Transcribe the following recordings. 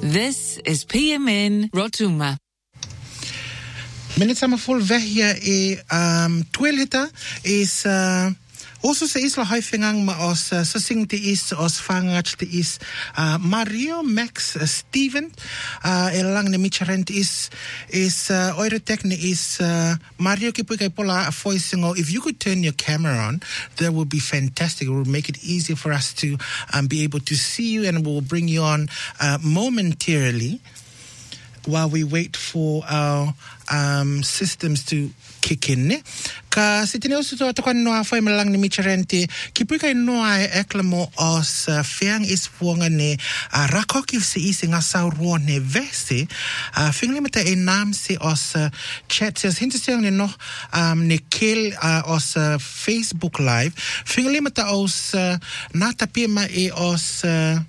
This is PMN Rotuma. Minutes full vehia toileta is also sa isla haifingang maos sasing is os fangach is Mario Max Steven elang ni Micharent is oire techni is Mario kipukai pola voicing. If you could turn your camera on, that would be fantastic. It would make it easier for us to be able to see you, and we'll bring you on momentarily while we wait for our systems to kick in. Ka sitine usu to kwa noa foi melang ni Micharenti kipuika noa eklamo os fiang is fuanga ne rakoki se isi nga sauro ne vese fingli mata enam se os chat se hintersiang ne no ne kel os Facebook live fingli mata os nata pema os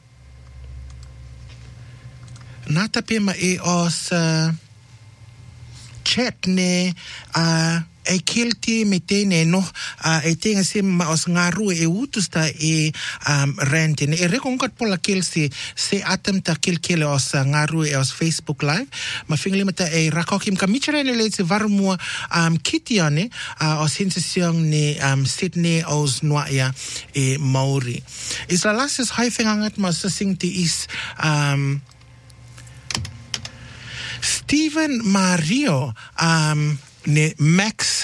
nata pema os chat ne e kilti metene no e tenga se ma os ngaru e utusta e rente ne e rekonkat pola kilsi se atem ta kilkele os ngaru e os Facebook live ma fingli mata e rakokim ka Micharene le se varmua kitiane os hinsesiong ne Sydney os noia e Maori is la lasis haifingangat ma sasingti is Stephen Mario ne Max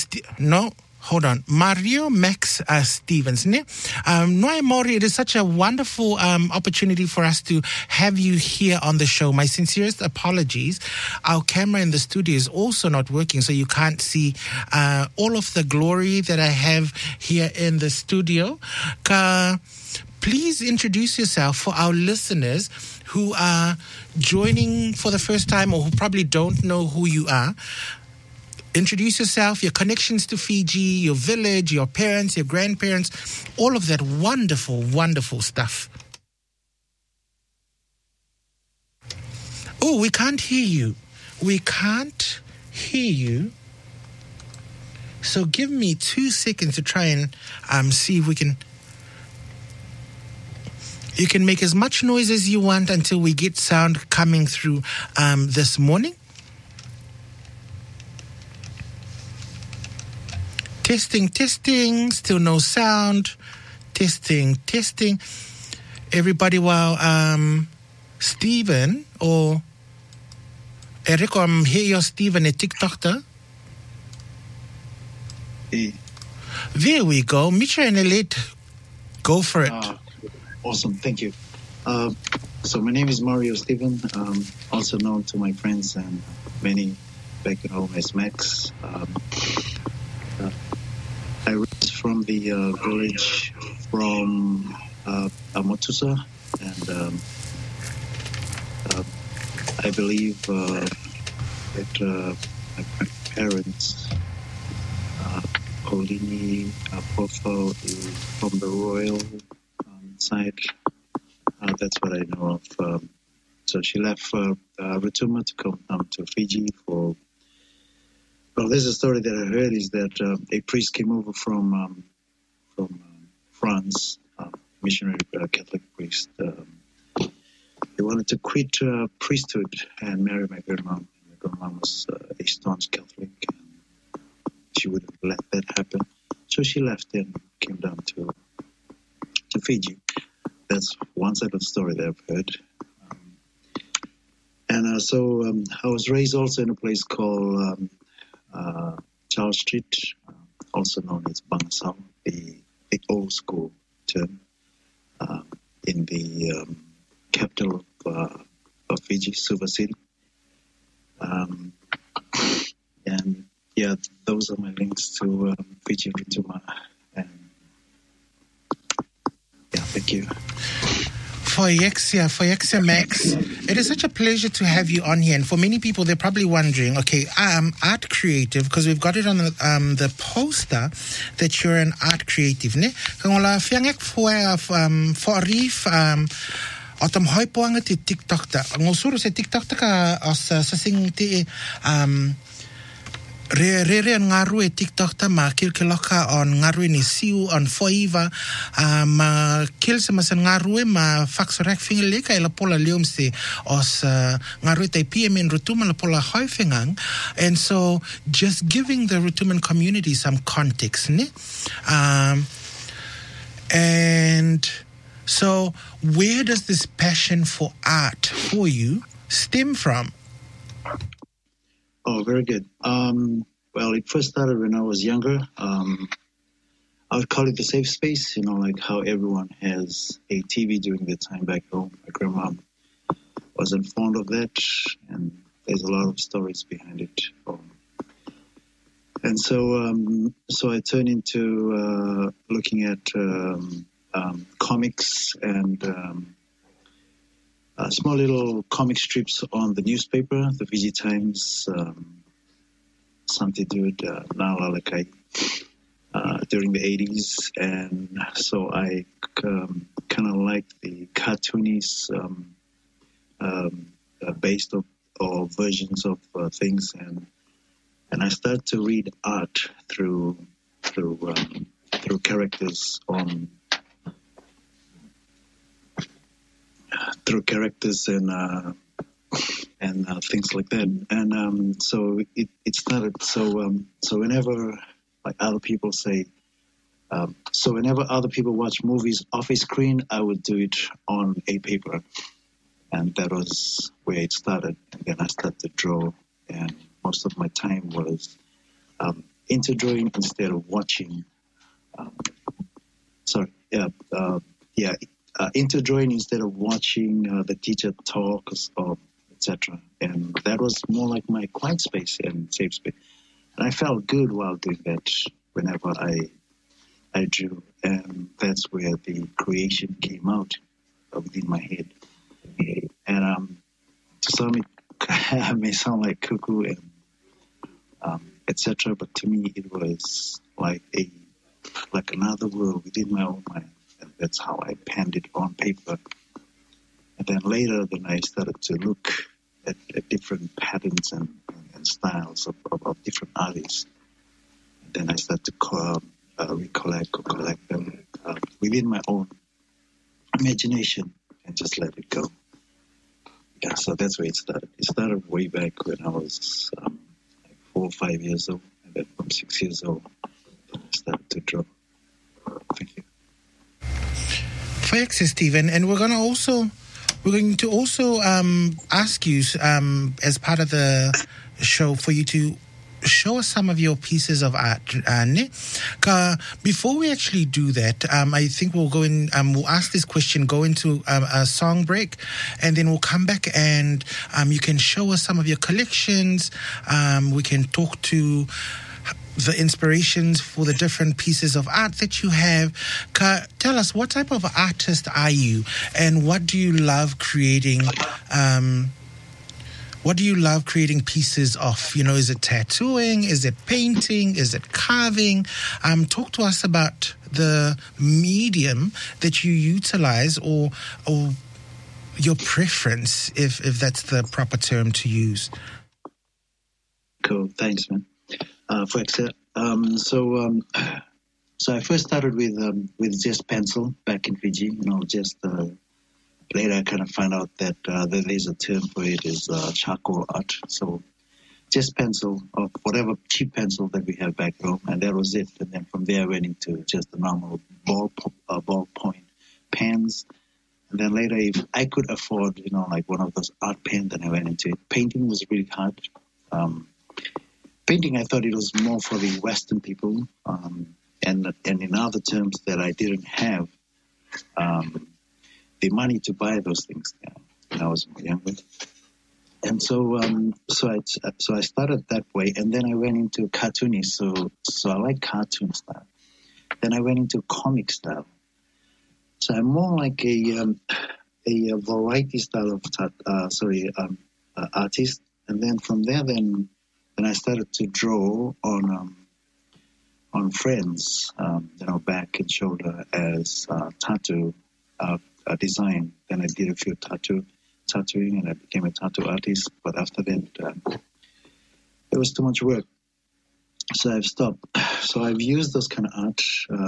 Mario Max Stevens ne Noe Mori, it is such a wonderful opportunity for us to have you here on the show. My sincerest apologies. Our camera in the studio is also not working, so you can't see all of the glory that I have here in the studio. Please introduce yourself for our listeners who are joining for the first time or who probably don't know who you are. Introduce yourself, your connections to Fiji, your village, your parents, your grandparents, all of that wonderful, wonderful stuff. Oh, we can't hear you. We can't hear you. So give me 2 seconds to try and see if we can... You can make as much noise as you want until we get sound coming through this morning. Testing, testing, still no sound. Testing, testing. Everybody, while Stephen or Eric, I'm here, your Stephen at TikTok. Hey. There we go. Micha and Elite, go for it. Awesome, thank you. So my name is Mario Steven, also known to my friends and many back at home as Max. I raised from the village from Amotusa, and I believe that my parents, Colini Pofo, is from the royal side. That's what I know of. So she left Rotuma to come to Fiji for... Well, there's a story that I heard is that a priest came over from France, missionary Catholic priest. They wanted to quit priesthood and marry my grandmom. My grandmom was a staunch Catholic, and she wouldn't let that happen. So she left and came down to Fiji. That's one side of the story that I've heard. So I was raised also in a place called Charles Street, also known as Bangasao, the old school term, in the capital of Fiji, Suva City. And yeah, those are my links to Fiji and Rotuma. And yeah, thank you. For Yexia Max, it is such a pleasure to have you on here. And for many people, they're probably wondering, okay, art creative, because we've got it on the poster that you're an art creative, ne? Kangola fiangek for Arif, otam hoi poanga ti TikTok ta. Ngosuru se TikTok ta ka os sasing ti Re ngaru e TikTok ta ma kil keloka on ngaru ni siu on foiva ma kil se ma ngaru e ma faxorek fingeleka ela pola leum se os ngaru te PMN Rotuma la pola hoifengang. And so just giving the Rotuman community some context, ne? And so where does this passion for art for you stem from? Oh, very good. Well, it first started when I was younger. I would call it the safe space, like how everyone has a TV during their time back home. My grandma wasn't fond of that, and there's a lot of stories behind it. And so I turned into looking at comics and small little comic strips on the newspaper, the Fiji Times, Santi Dude, Nalalakai, during the 80s. And so I kind of liked the cartoonies based or versions of things. And I started to read art through characters and things like that. And so it started. So whenever other people say, so whenever other people watch movies off a screen, I would do it on a paper, and that was where it started. And then I started to draw, and most of my time was into drawing instead of watching. Into drawing instead of watching the teacher talk or etc. And that was more like my quiet space and safe space. And I felt good while doing that whenever I drew. And that's where the creation came out within my head. And to some it may sound like cuckoo and etc. But to me it was like another world within my own mind. And that's how I penned it on paper. And then later, I started to look at different patterns and styles of different artists. And then I started to collect them within my own imagination and just let it go. Yeah, so that's where it started. It started way back when I was 4 or 5 years old. And then from 6 years old, I started to draw. Thank you. Thanks, Stephen. And we're going to also ask you as part of the show for you to show us some of your pieces of art. Before we actually do that, I think we'll go in. We'll ask this question, go into a song break, and then we'll come back and you can show us some of your collections. We can talk to the inspirations for the different pieces of art that you have. Tell us, what type of artist are you, and what do you love creating? What do you love creating pieces of? Is it tattooing? Is it painting? Is it carving? Talk to us about the medium that you utilize, or your preference, if that's the proper term to use. Cool, thanks, man. So I first started with just pencil back in Fiji. Later I kind of found out that there's a term for it, is charcoal art. So just pencil, or whatever cheap pencil that we have back home, and that was it. And then from there I went into just the normal ballpoint pens. And then later, if I could afford, like one of those art pens, then I went into it. Painting was really hard. Painting, I thought it was more for the Western people, and in other terms that I didn't have the money to buy those things when I was more younger. And so I started that way, and then I went into cartoonist. So I like cartoon style. Then I went into comic style. So I'm more like a variety style of artist. And then from there, then I started to draw on friends, back and shoulder as tattoo design. Then I did a few tattooing, and I became a tattoo artist. But after that, it was too much work. So I've stopped. So I've used those kind of art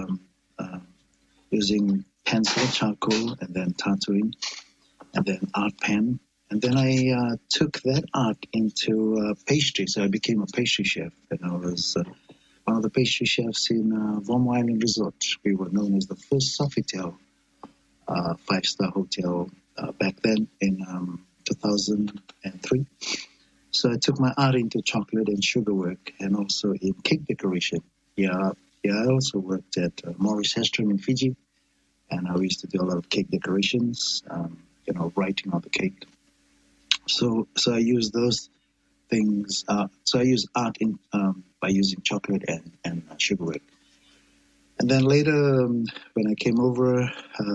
using pencil, charcoal, and then tattooing, and then art pen. And then I took that art into pastry. So I became a pastry chef. And I was one of the pastry chefs in Vomo Island Resort. We were known as the first Sofitel 5-star hotel back then in 2003. So I took my art into chocolate and sugar work, and also in cake decoration. I also worked at Maurice Hestrom in Fiji, and I used to do a lot of cake decorations, writing on the cake. So I use those things. So I use art by using chocolate and sugar work. And then later, when I came over,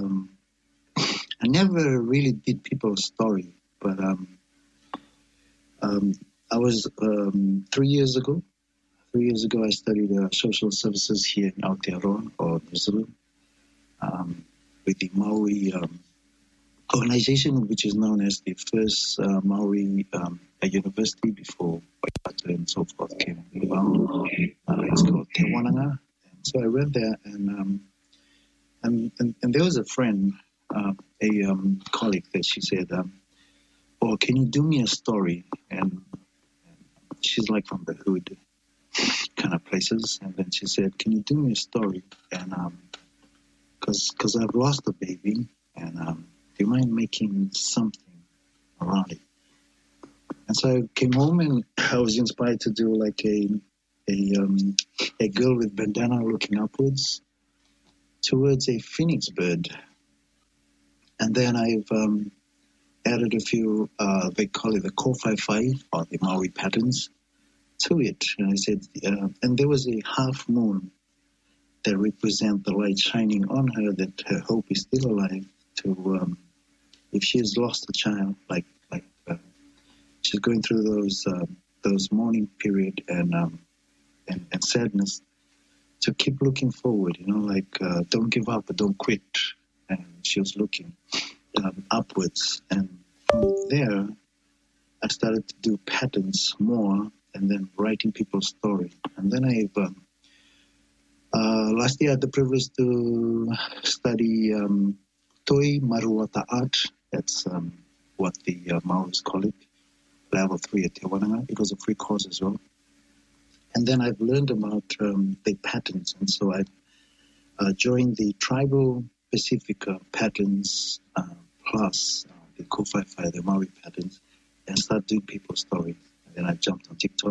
I never really did people's story, but I was 3 years ago. 3 years ago, I studied social services here in Aotearoa, or New Zealand, with the Maori organization, which is known as the first Maori university before Waikato and so forth came around. It's called Te Wananga. And so I went there, and there was a friend, a colleague, that she said, "Oh, can you do me a story?" And she's like from the hood kind of places, and then she said, "Can you do me a story?" And because I've lost a baby, and do you mind making something around it? And so I came home, and I was inspired to do like a girl with bandana looking upwards towards a phoenix bird. And then I've added a few, they call it the Kōwhaiwhai, or the Maori patterns, to it. And I said, and there was a half moon that represent the light shining on her, that her hope is still alive. To if she has lost a child, like she's going through those mourning period and sadness, to keep looking forward. Don't give up, but don't quit. And she was looking upwards, and from there I started to do patterns more, and then writing people's story. And then I've last year I had the privilege to study Toi Maruata art. That's what the Maoris call it, level 3 at Te Wananga. It was a free course as well. And then I've learned about the patterns, and so I joined the tribal Pacifica patterns plus the Kōwhaiwhai, the Maori patterns, and start doing people's stories. And then I jumped on TikTok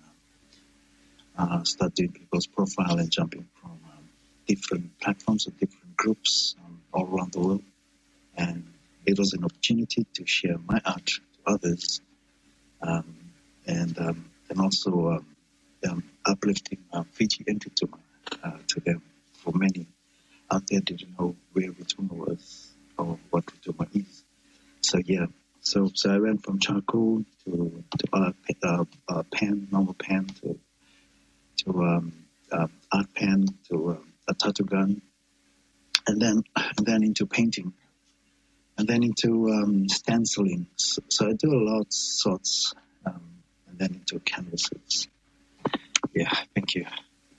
and start doing people's profile and jumping from different platforms or different groups all around the world. And it was an opportunity to share my art to others, and also uplifting Fiji and Rotuma to them. For many out there didn't know where Rotuma was or what Rotuma is. So yeah, so I went from charcoal to pen, normal pen, to art pen, to a tattoo gun, and then into painting, and then into stenciling. So I do a lot of sorts, and then into canvases. Yeah, thank you.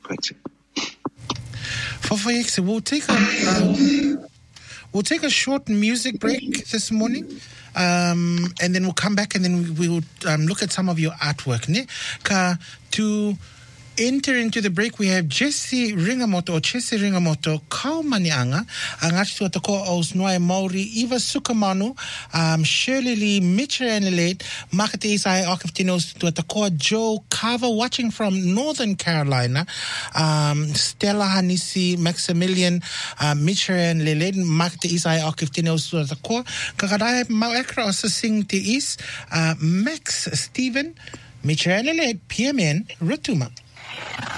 We'll take a short music break this morning, and then we'll come back, and then we will look at some of your artwork. To enter into the break, we have Jesse Ringamoto, Kaumanianga, Angachtu Atako Os Noai Maori, Eva Sukamanu, Shirley Lee, Michiranelate, Makate Isai Akiftinos to Atako, Joe Carver, watching from Northern Carolina, Stella Hanisi, Maximilian, Michiranelate, Makate Isai Akiftinos to Atako, Kakadai Mawekra Sing Is, Max Stephen, Michiranelate, PMN, Rotuma.